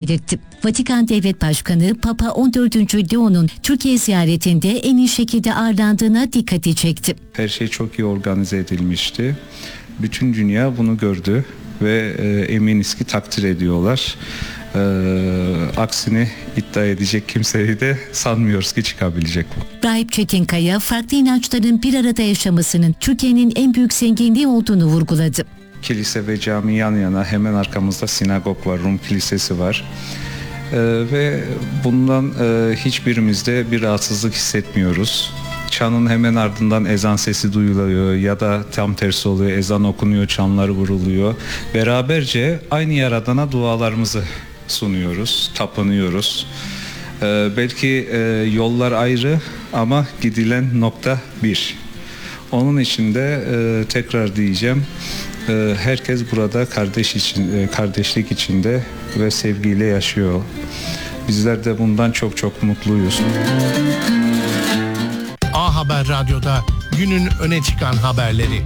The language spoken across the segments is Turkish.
belirtti. Vatikan Devlet Başkanı Papa 14. Leo'nun Türkiye ziyaretinde en iyi şekilde ağırlandığına dikkati çekti. Her şey çok iyi organize edilmişti. Bütün dünya bunu gördü ve eminiz ki takdir ediyorlar. Aksini iddia edecek kimseyi de sanmıyoruz ki çıkabilecek. Rahip Çetinkaya, farklı inançların bir arada yaşamasının Türkiye'nin en büyük zenginliği olduğunu vurguladı. Kilise ve cami yan yana, hemen arkamızda sinagog var, Rum kilisesi var. Ve bundan hiçbirimizde bir rahatsızlık hissetmiyoruz. Çanın hemen ardından ezan sesi duyuluyor ya da tam tersi oluyor, ezan okunuyor, çanlar vuruluyor. Beraberce aynı Yaradan'a dualarımızı sunuyoruz, tapınıyoruz. Belki yollar ayrı ama gidilen nokta bir. Onun için de tekrar diyeceğim, herkes burada kardeşlik içinde ve sevgiyle yaşıyor. Bizler de bundan çok çok mutluyuz. A Haber Radyo'da günün öne çıkan haberleri.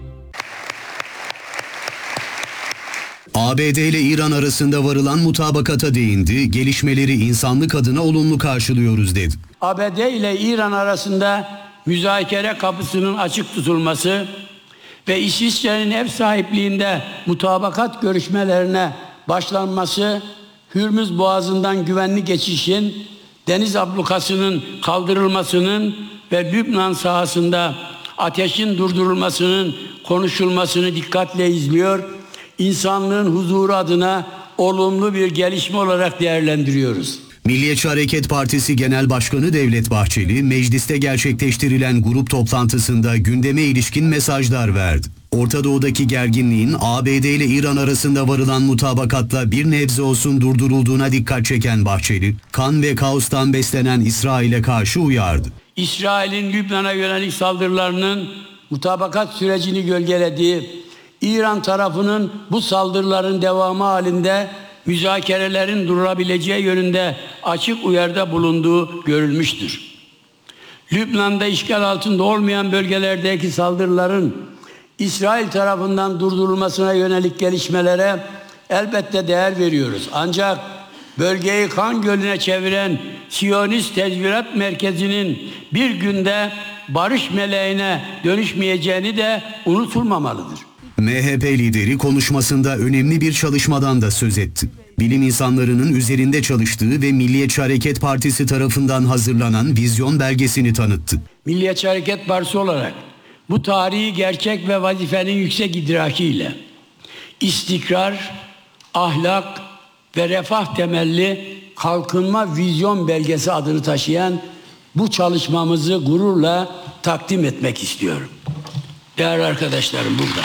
ABD ile İran arasında varılan mutabakata değindi, gelişmeleri insanlık adına olumlu karşılıyoruz dedi. ABD ile İran arasında müzakere kapısının açık tutulması ve İsviçre'nin ev sahipliğinde mutabakat görüşmelerine başlanması, Hürmüz Boğazı'ndan güvenli geçişin, deniz ablukasının kaldırılmasının ve Lübnan sahasında ateşin durdurulmasının konuşulmasını dikkatle izliyor, insanlığın huzuru adına olumlu bir gelişme olarak değerlendiriyoruz. Milliyetçi Hareket Partisi Genel Başkanı Devlet Bahçeli, mecliste gerçekleştirilen grup toplantısında gündeme ilişkin mesajlar verdi. Orta Doğu'daki gerginliğin ABD ile İran arasında varılan mutabakatla bir nebze olsun durdurulduğuna dikkat çeken Bahçeli, kan ve kaostan beslenen İsrail'e karşı uyardı. İsrail'in Lübnan'a yönelik saldırılarının mutabakat sürecini gölgelediği, İran tarafının bu saldırıların devamı halinde müzakerelerin durabileceği yönünde açık uyarıda bulunduğu görülmüştür. Lübnan'da işgal altında olmayan bölgelerdeki saldırıların İsrail tarafından durdurulmasına yönelik gelişmelere elbette değer veriyoruz. Ancak bölgeyi kan gölüne çeviren Siyonist Tezvirat Merkezi'nin bir günde barış meleğine dönüşmeyeceğini de unutulmamalıdır. MHP lideri konuşmasında önemli bir çalışmadan da söz etti. Bilim insanlarının üzerinde çalıştığı ve Milliyetçi Hareket Partisi tarafından hazırlanan vizyon belgesini tanıttı. Milliyetçi Hareket Partisi olarak bu tarihi gerçek ve vazifenin yüksek idrakiyle istikrar, ahlak ve refah temelli kalkınma vizyon belgesi adını taşıyan bu çalışmamızı gururla takdim etmek istiyorum. Değerli arkadaşlarım burada.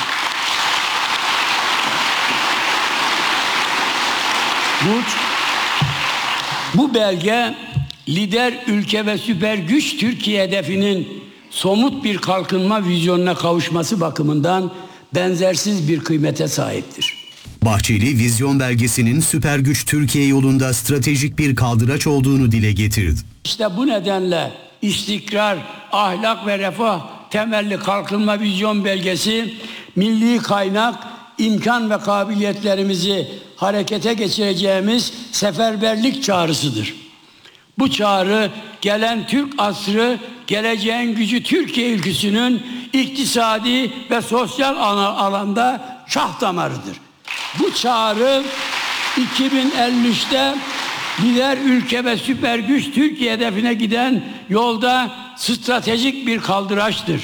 Bu belge lider ülke ve süper güç Türkiye hedefinin somut bir kalkınma vizyonuna kavuşması bakımından benzersiz bir kıymete sahiptir. Bahçeli, vizyon belgesinin süper güç Türkiye yolunda stratejik bir kaldıraç olduğunu dile getirdi. İşte bu nedenle istikrar, ahlak ve refah temelli kalkınma vizyon belgesi milli kaynak, imkan ve kabiliyetlerimizi harekete geçireceğimiz seferberlik çağrısıdır. Bu çağrı gelen Türk asrı, geleceğin gücü Türkiye ülküsünün iktisadi ve sosyal alanda şah damarıdır. Bu çağrı 2053'te lider ülke ve süper güç Türkiye hedefine giden yolda stratejik bir kaldıraçtır.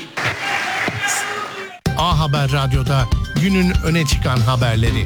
A Haber Radyo'da günün öne çıkan haberleri.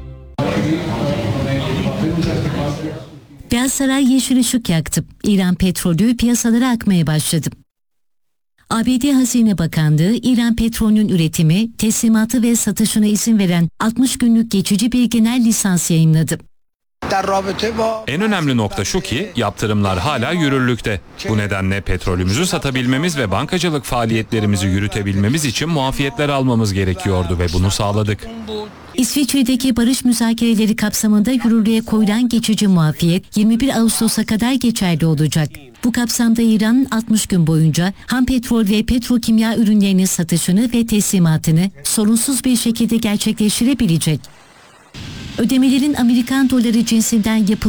Beyaz Saray yeşil ışık yaktı. İran petrolü piyasalara akmaya başladı. ABD Hazine Bakanlığı, İran petrolünün üretimi, teslimatı ve satışına izin veren 60 günlük geçici bir genel lisans yayınladı. En önemli nokta şu ki yaptırımlar hala yürürlükte. Bu nedenle petrolümüzü satabilmemiz ve bankacılık faaliyetlerimizi yürütebilmemiz için muafiyetler almamız gerekiyordu ve bunu sağladık. İsviçre'deki barış müzakereleri kapsamında yürürlüğe koyulan geçici muafiyet 21 Ağustos'a kadar geçerli olacak. Bu kapsamda İran 60 gün boyunca ham petrol ve petrokimya ürünlerinin satışını ve teslimatını sorunsuz bir şekilde gerçekleştirebilecek. Ödemelerin Amerikan doları cinsinden yapılması